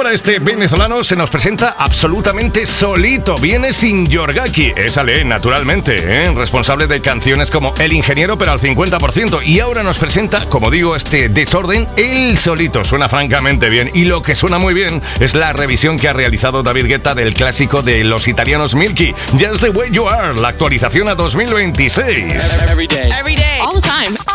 ahora este venezolano se nos presenta absolutamente solito. Viene sin Yorgaki. Es Ale, naturalmente, responsable de canciones como El Ingeniero, pero al 50%. Y ahora nos presenta, como digo, este desorden, él solito. Suena francamente bien. Y lo que suena muy bien es la revisión que ha realizado David Guetta del clásico de los italianos Milky, Just the Way You Are, la actualización a 2026. Every day. All the time.